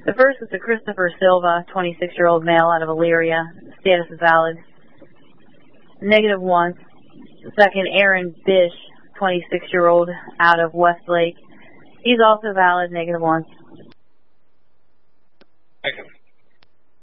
The first is a Christopher Silva, 26-year-old male out of Elyria. Status is valid. -1. The second, Aaron Bish, 26-year-old out of Westlake. He's also valid. -1.